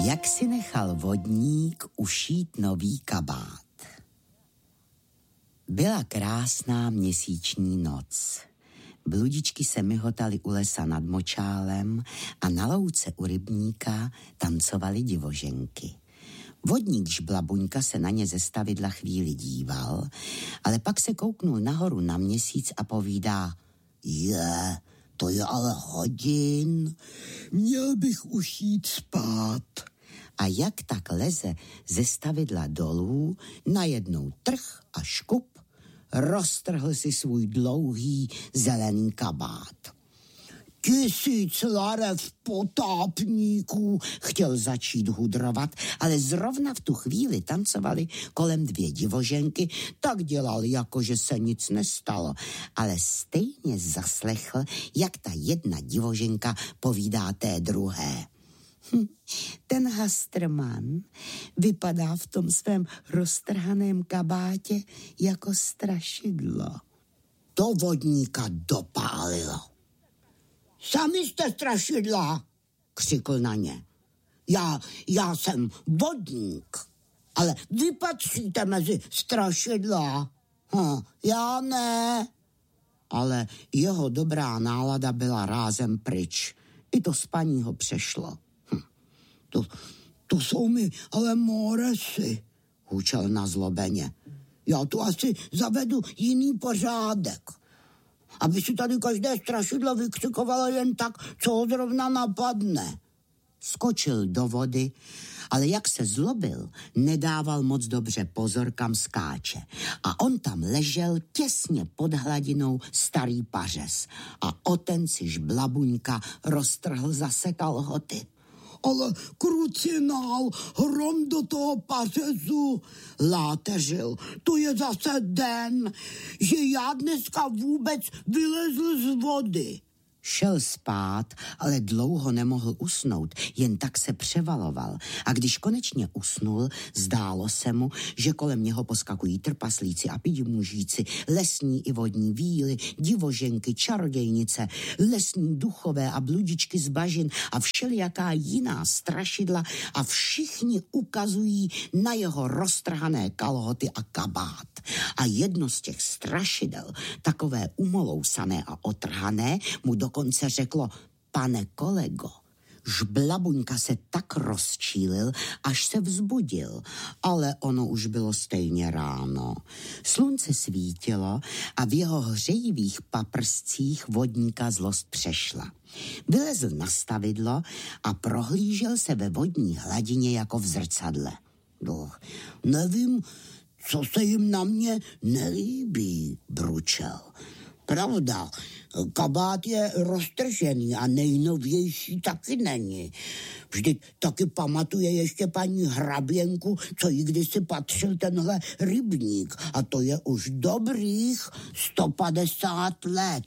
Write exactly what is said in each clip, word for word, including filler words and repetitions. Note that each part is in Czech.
Jak si nechal vodník ušít nový kabát. Byla krásná měsíční noc. Bludičky se myhotaly u lesa nad močálem a na louce u rybníka tancovaly divoženky. Vodník Žblabuňka se na ně ze stavidla chvíli díval, ale pak se kouknul nahoru na měsíc a povídá: Je, to je ale hodin, měl bych už jít spát. A jak tak leze ze stavidla dolů, najednou trh a škup, roztrhl si svůj dlouhý zelený kabát. Tisíc larev potápníků, chtěl začít hudrovat, ale zrovna v tu chvíli tancovali kolem dvě divoženky, tak dělal, jako že se nic nestalo. Ale stejně zaslechl, jak ta jedna divoženka povídá té druhé. Hm, ten Hastrman vypadá v tom svém roztrhaném kabátě jako strašidlo. To vodníka dopálilo. Sami jste strašidla, křikl na ně. Já, já jsem vodník, ale vy patříte mezi strašidla. Hm, já ne. Ale jeho dobrá nálada byla rázem pryč. I to spaní ho přešlo. Hm, to, to jsou mi ale moresy, hučel nazlobeně. Já tu asi zavedu jiný pořádek. Aby si tady každé strašidlo vykřikovalo jen tak, co ho zrovna napadne. Skočil do vody, ale jak se zlobil, nedával moc dobře pozor, kam skáče. A on tam ležel těsně pod hladinou starý pařez. A o ten si Žblabuňka roztrhl zase kalhoty. Ale krucinál, hrom do toho pařezu, láteřil. To je zase den, že já dneska vůbec vylezl z vody. Šel spát, ale dlouho nemohl usnout, jen tak se převaloval. A když konečně usnul, zdálo se mu, že kolem něho poskakují trpaslíci a pidi-mužíci, lesní i vodní víly, divoženky, čarodějnice, lesní duchové a bludičky z bažin a všelijaká jiná strašidla a všichni ukazují na jeho roztrhané kalhoty a kabát. A jedno z těch strašidel, takové umolousané a otrhané, mu dokonce řeklo: Pane kolego, Žblabuňka se tak rozčílil, až se vzbudil, ale ono už bylo stejně ráno. Slunce svítilo a v jeho hřejivých paprscích vodníka zlost přešla. Vylezl na stavidlo a prohlížel se ve vodní hladině jako v zrcadle. No, nevím, co se jim na mě nelíbí, bručel. Pravda, kabát je roztržený a nejnovější taky není. Vždyť taky pamatuje ještě paní hraběnku, co jí kdysi patřil tenhle rybník. A to je už dobrých sto padesát let.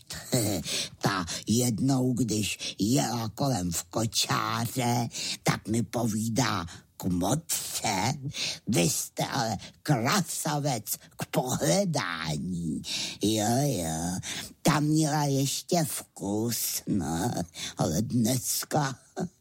Ta jednou, když jela kolem v kočáře, tak mi povídá: Kmotře, vy jste ale krasavec k pohledání. Jo, jo, tam měla ještě vkus, no, ale dneska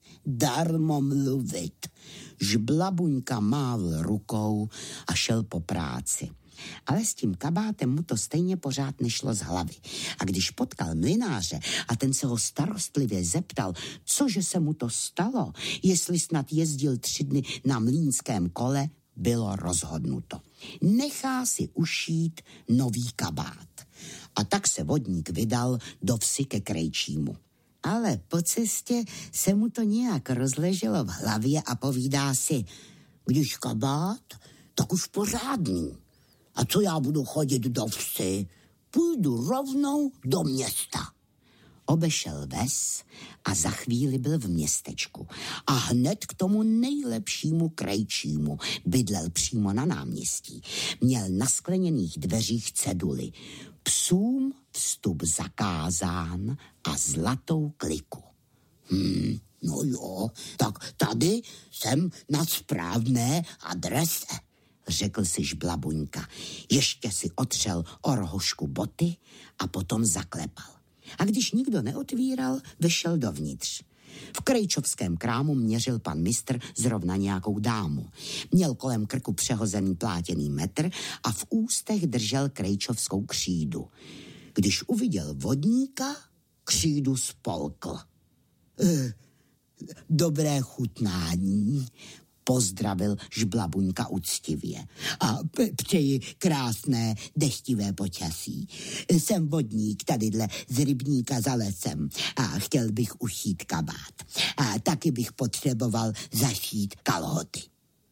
darmo mluvit. Žblabuňka mávl rukou a šel po práci. Ale s tím kabátem mu to stejně pořád nešlo z hlavy. A když potkal mlynáře a ten se ho starostlivě zeptal, cože se mu to stalo, jestli snad jezdil tři dny na mlýnském kole, bylo rozhodnuto. Nechá si ušít nový kabát. A tak se vodník vydal do vsi ke krejčímu. Ale po cestě se mu to nějak rozleželo v hlavě a povídá si: Když kabát, tak už pořádný. A co já budu chodit do vsi? Půjdu rovnou do města. Obešel ves a za chvíli byl v městečku. A hned k tomu nejlepšímu krejčímu bydlel přímo na náměstí. Měl na skleněných dveřích ceduly: Psům vstup zakázán a zlatou kliku. Hmm, no jo, tak tady jsem na správné adrese, řekl si Žblabuňka. Ještě si otřel o rohošku boty a potom zaklepal. A když nikdo neotvíral, vešel dovnitř. V krejčovském krámu měřil pan mistr zrovna nějakou dámu. Měl kolem krku přehozený plátěný metr a v ústech držel krejčovskou křídu. Když uviděl vodníka, křídu spolkl. E, dobré chutnání, pozdravil Žblabuňka uctivě. A přeji krásné deštivé počasí. Jsem vodník tadyhle z rybníka za lesem a chtěl bych ušít kabát. A taky bych potřeboval zašít kalhoty.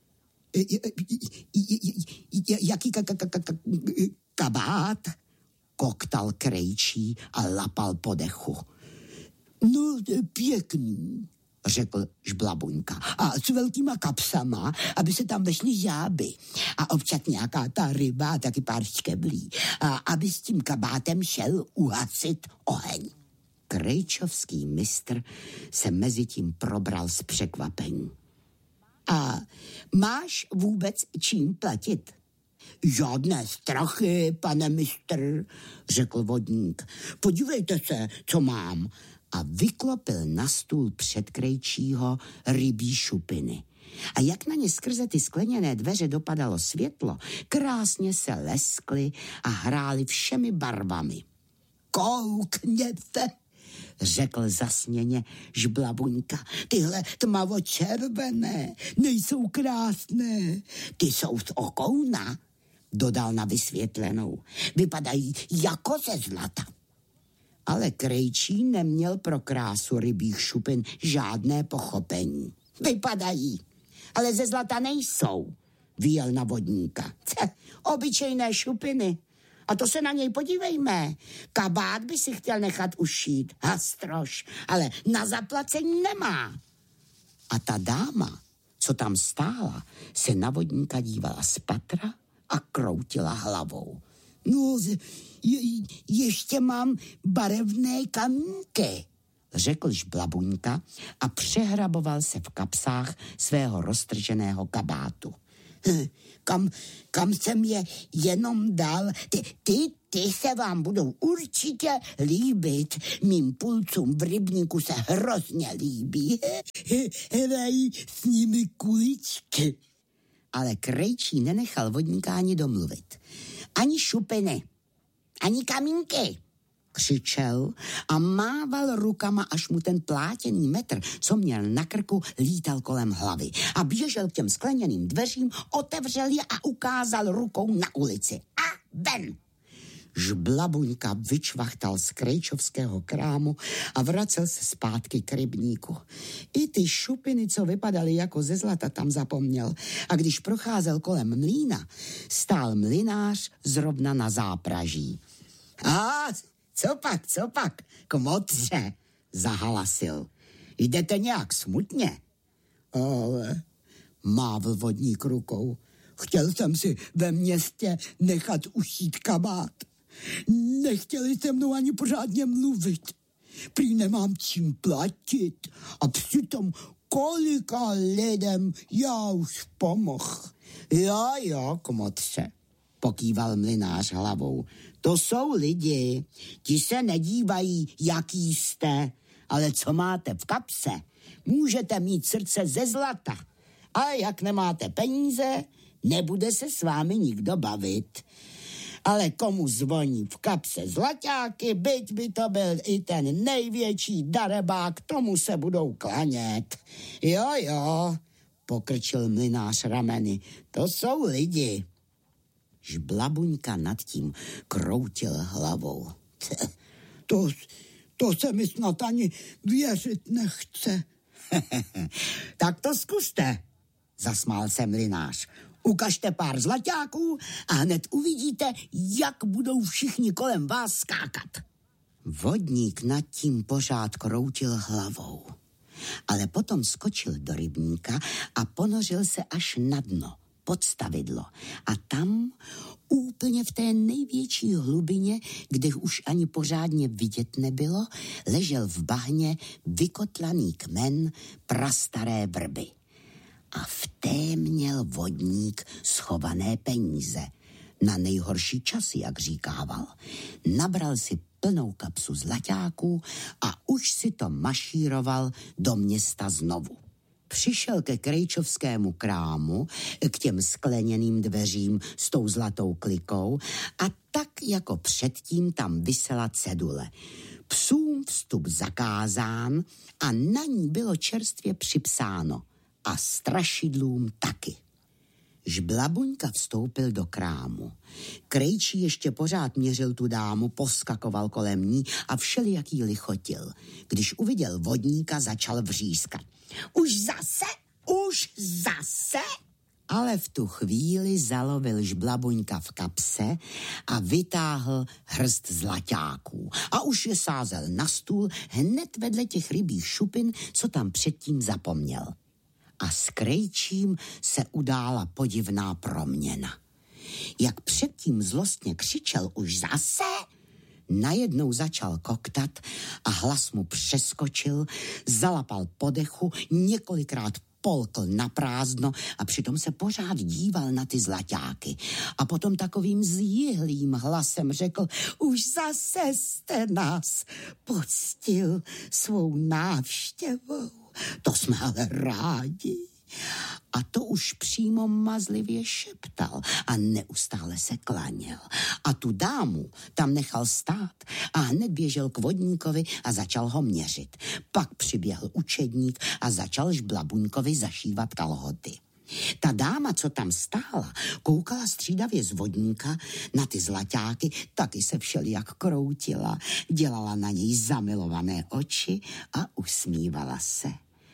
Jaký kabát? Koktal krejčí a lapal po dechu. No, pěkný, řekl Žblabuňka. A s velkýma kapsama, aby se tam vešly žáby. A občas nějaká ta ryba a taky pár škeblí. A aby s tím kabátem šel uhasit oheň. Krejčovský mistr se mezi tím probral z překvapení. A máš vůbec čím platit? Žádné strachy, pane mistr, řekl vodník. Podívejte se, co mám. A vyklopil na stůl před krejčího rybí šupiny. A jak na ně skrze ty skleněné dveře dopadalo světlo, krásně se leskly a hrály všemi barvami. Koukněte, řekl zasněně Žblabuňka. Tyhle tmavočervené nejsou krásné, ty jsou z okouna, dodal na vysvětlenou. Vypadají jako ze zlata. Ale krejčí neměl pro krásu rybích šupin žádné pochopení. Vypadají, ale ze zlata nejsou, vyjel na vodníka. Ce, obyčejné šupiny. A to se na něj podívejme. Kabát by si chtěl nechat ušít, hastroš, ale na zaplacení nemá. A ta dáma, co tam stála, se na vodníka dívala z patra a kroutila hlavou. No, je, ještě mám barevné kamínky, řekl Žblabuňka a přehraboval se v kapsách svého roztrženého kabátu. Kam, kam jsem je jenom dal, ty, ty, ty se vám budou určitě líbit. Mým pulcům v rybníku se hrozně líbí. Hrají s nimi kuličky. Ale krejčí nenechal vodníka ani domluvit. Ani šupiny, ani kamínky, křičel a mával rukama, až mu ten plátěný metr, co měl na krku, lítal kolem hlavy. A běžel k těm skleněným dveřím, otevřel je a ukázal rukou na ulici. A ven! Žblabuňka vyčvachtal z krejčovského krámu a vracel se zpátky k rybníku. I ty šupiny, co vypadaly jako ze zlata, tam zapomněl. A když procházel kolem mlýna, stál mlynář zrovna na zápraží. A co pak, co pak, kmotře, zahalasil. Jdete nějak smutně? Ale mávl vodník rukou. Chtěl jsem si ve městě nechat ušít kabát. Nechtěli se mnou ani pořádně mluvit. Prý nemám čím platit a přitom kolika lidem já už pomohl. Jo, jo, kmotře, pokýval mlynář hlavou. To jsou lidi, ti se nedívají, jaký jste, ale co máte v kapse, můžete mít srdce ze zlata. A jak nemáte peníze, nebude se s vámi nikdo bavit. Ale komu zvoní v kapse zlaťáky, byť by to byl i ten největší darebák, tomu se budou klanět. Jo, jo, pokrčil mlynář rameny, to jsou lidi. Žblabuňka nad tím kroutil hlavou. To, to se mi snad ani věřit nechce. Tak to zkuste, zasmál se mlynář. Ukažte pár zlaťáků a hned uvidíte, jak budou všichni kolem vás skákat. Vodník nad tím pořád kroutil hlavou, ale potom skočil do rybníka a ponořil se až na dno, pod stavidlo. A tam, úplně v té největší hlubině, kde už ani pořádně vidět nebylo, ležel v bahně vykotlaný kmen prastaré vrby. A v té měl vodník schované peníze. Na nejhorší časy, jak říkával. Nabral si plnou kapsu zlaťáků a už si to mašíroval do města znovu. Přišel ke krejčovskému krámu, k těm skleněným dveřím s tou zlatou klikou a tak jako předtím tam visela cedule. Psům vstup zakázán a na ní bylo čerstvě připsáno a strašidlům taky. Žblabuňka vstoupil do krámu. Krejčí ještě pořád měřil tu dámu, poskakoval kolem ní a všelijaký lichotil. Když uviděl vodníka, začal vřískat. Už zase? Už zase? Ale v tu chvíli zalovil Žblabuňka v kapse a vytáhl hrst zlaťáků. A už je sázel na stůl hned vedle těch rybích šupin, co tam předtím zapomněl. A s Krejčím se udála podivná proměna. Jak předtím zlostně křičel už zase, najednou začal koktat a hlas mu přeskočil, zalapal po dechu, několikrát polkl na prázdno a přitom se pořád díval na ty zlaťáky. A potom takovým zjihlým hlasem řekl, už zase jste nás poctil svou návštěvou. To jsme ale rádi. A to už přímo mazlivě šeptal a neustále se klaněl. A tu dámu tam nechal stát a hned běžel k vodníkovi a začal ho měřit. Pak přiběhl učedník a začal Žblabuňkovi zašívat kalhoty. Ta dáma, co tam stála, koukala střídavě z vodníka na ty zlaťáky, taky se všelijak kroutila, dělala na něj zamilované oči a usmívala se.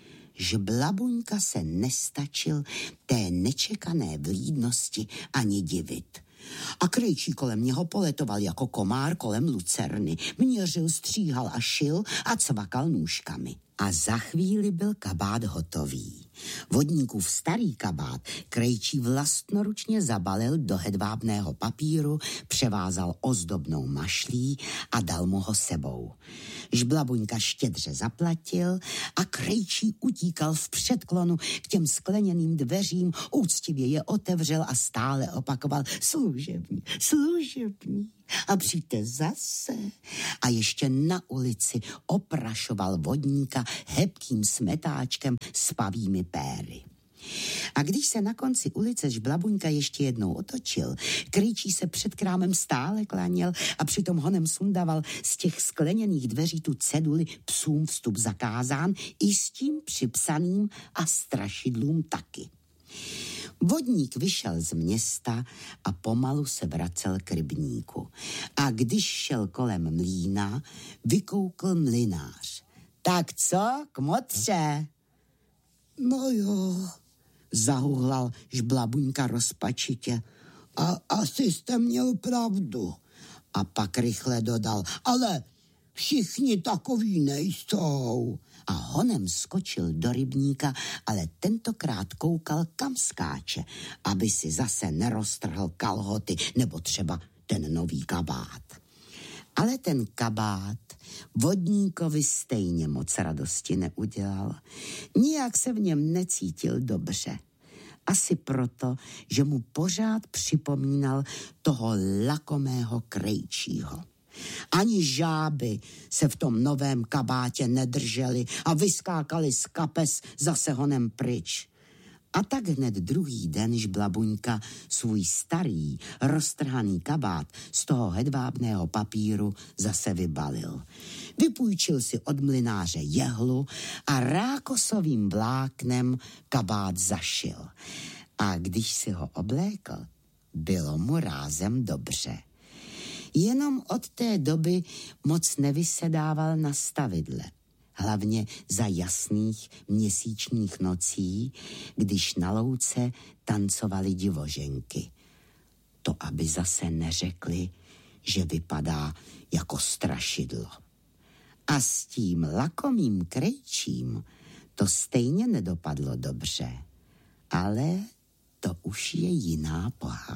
Žblabuňka se nestačil té nečekané vlídnosti ani divit. A Krejčí kolem něho poletoval jako komár kolem lucerny. Měřil, stříhal a šil a cvakal nůžkami. A za chvíli byl kabát hotový. Vodníkův starý kabát Krejčí vlastnoručně zabalil do hedvábného papíru, převázal ozdobnou mašlí a dal mu ho sebou. Žblabuňka štědře zaplatil a Krejčí utíkal v předklonu k těm skleněným dveřím, úctivě je otevřel a stále opakoval služební, služební. A přijďte zase. A ještě na ulici oprašoval vodníka hebkým smetáčkem s pavými péry. A když se na konci ulice Žblabuňka ještě jednou otočil, Krejčí se před krámem stále klaněl a přitom honem sundaval z těch skleněných dveří tu ceduli psům vstup zakázán i s tím připsaným a strašidlům taky. Vodník vyšel z města a pomalu se vracel k rybníku. A když šel kolem mlýna, vykoukl mlynář. Tak co, kmotře? No jo, zahuhlal Žblabuňka rozpačitě. A asi jste měl pravdu. A pak rychle dodal, ale všichni takoví nejsou. A honem skočil do rybníka, ale tentokrát koukal, kam skáče, aby si zase neroztrhl kalhoty nebo třeba ten nový kabát. Ale ten kabát vodníkovi stejně moc radosti neudělal. Nijak se v něm necítil dobře. Asi proto, že mu pořád připomínal toho lakomého Krejčího. Ani žáby se v tom novém kabátě nedrželi a vyskákali z kapes zase honem pryč. A tak hned druhý den Žblabuňka svůj starý, roztrhaný kabát z toho hedvábného papíru zase vybalil. Vypůjčil si od mlynáře jehlu a rákosovým vláknem kabát zašil. A když si ho oblékl, bylo mu rázem dobře. Jenom od té doby moc nevysedával na stavidle. Hlavně za jasných měsíčních nocí, když na louce tancovaly divoženky. To aby zase neřekli, že vypadá jako strašidlo. A s tím lakomým Krejčím to stejně nedopadlo dobře. Ale to už je jiná pohádka.